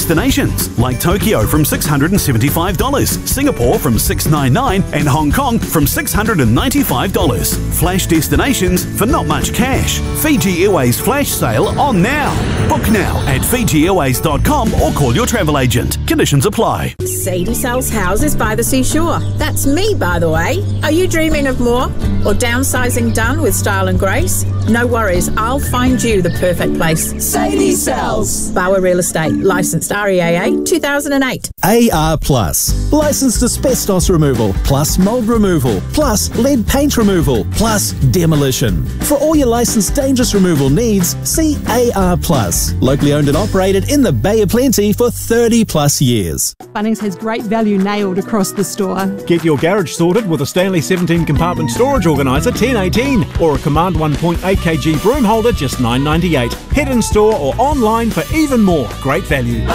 destinations, like Tokyo from $675, Singapore from $699, and Hong Kong from $695. Flash destinations for not much cash. Fiji Airways flash sale on now. Book now at FijiAirways.com or call your travel agent. Conditions apply. Sadie sells houses by the seashore. That's me, by the way. Are you dreaming of more? Or downsizing done with style and grace? No worries, I'll find you the perfect place. Sadie sells. Bauer Real Estate, licensed REAA 2008. AR Plus, licensed asbestos removal, plus mould removal, plus lead paint removal, plus demolition. For all your licensed dangerous removal needs, see AR Plus, locally owned and operated in the Bay of Plenty for 30 plus years. Bunnings has great value nailed across the store. Get your garage sorted with a Stanley 17 compartment storage organiser $10.18 or a Command 1.8 kg broom holder just $9.98. Head in store or online for even more great value.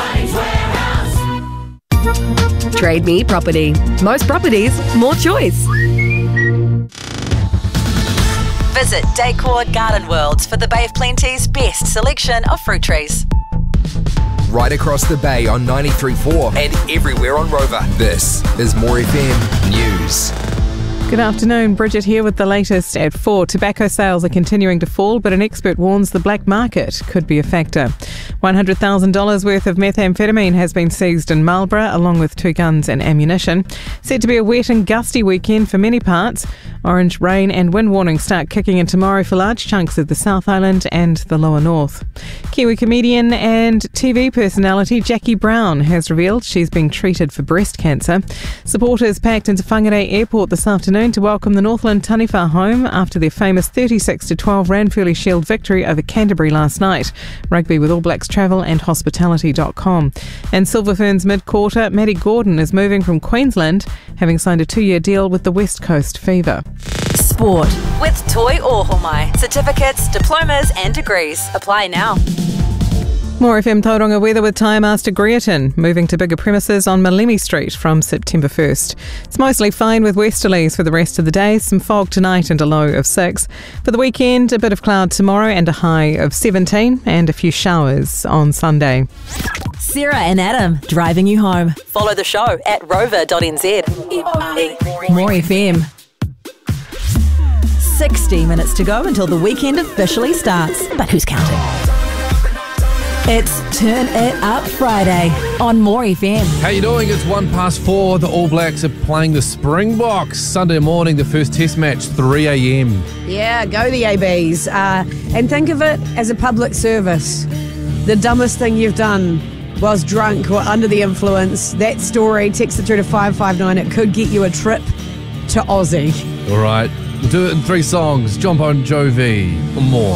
Trade Me Property. Most properties, more choice. Visit Decor Garden Worlds for the Bay of Plenty's best selection of fruit trees. Right across the bay on 93.4 and everywhere on Rover. This is More FM News. Good afternoon, Bridget here with the latest at 4. Tobacco sales are continuing to fall, but an expert warns the black market could be a factor. $100,000 worth of methamphetamine has been seized in Marlborough, along with 2 guns and ammunition. Set to be a wet and gusty weekend for many parts. Orange rain and wind warnings start kicking in tomorrow for large chunks of the South Island and the lower north. Kiwi comedian and TV personality Jackie Brown has revealed she's being treated for breast cancer. Supporters packed into Whangarei Airport this afternoon to welcome the Northland Taniwha home after their famous 36-12 Ranfurly Shield victory over Canterbury last night. Rugby with All Blacks Travel and Hospitality.com. And Silver Ferns mid-quarter, Maddie Gordon is moving from Queensland, having signed a 2-year deal with the West Coast Fever. Sport with Toi Ohomai. Certificates, diplomas and degrees. Apply now. More FM Tauranga weather with Tyre Master Greerton, moving to bigger premises on Malemi Street from September 1st. It's mostly fine with westerlies for the rest of the day, some fog tonight and a low of 6. For the weekend, a bit of cloud tomorrow and a high of 17 and a few showers on Sunday. Sarah and Adam, driving you home. Follow the show at rover.nz. More FM. 60 minutes to go until the weekend officially starts. But who's counting? It's Turn It Up Friday on More FM. How you doing? It's 4:01. The All Blacks are playing the Springboks Sunday morning, the first test match, 3 a.m. Yeah, go the ABs. And think of it as a public service. The dumbest thing you've done whilst drunk or under the influence, that story, text it through to 559. It could get you a trip to Aussie. All right, we'll do it in 3 songs. John Bon Jovi or more.